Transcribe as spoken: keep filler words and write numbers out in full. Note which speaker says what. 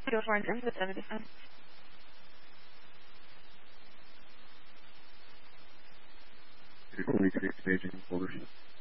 Speaker 1: zero four nine with the defense.
Speaker 2: forty-six staging orders.